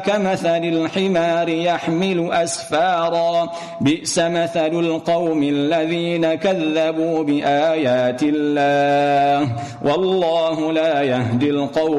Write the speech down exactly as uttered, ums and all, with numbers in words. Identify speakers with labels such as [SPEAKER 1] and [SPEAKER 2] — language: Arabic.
[SPEAKER 1] كمثل الحمار يحمل أسفارا بئس مثل القوم الذين كذبوا بآيات الله والله لا يهدي القوم